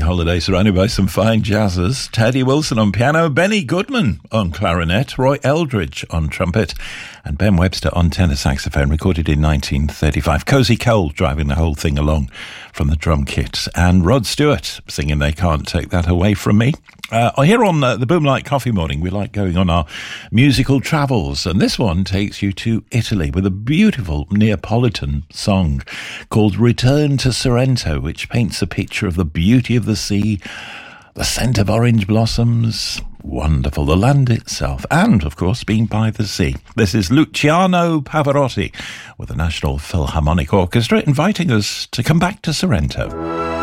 holiday surrounded by some fine jazzers. Teddy Wilson on piano, Benny Goodman on clarinet, Roy Eldridge on trumpet, and Ben Webster on tenor saxophone, recorded in 1935. Cozy Cole driving the whole thing along from the drum kit, and Rod Stewart singing They Can't Take That Away From Me. Here on the Boomlight Coffee Morning, we like going on our musical travels, and this one takes you to Italy with a beautiful Neapolitan song called Return to Sorrento, which paints a picture of the beauty of the sea, the scent of orange blossoms, wonderful, the land itself, and, of course, being by the sea. This is Luciano Pavarotti with the National Philharmonic Orchestra inviting us to come back to Sorrento.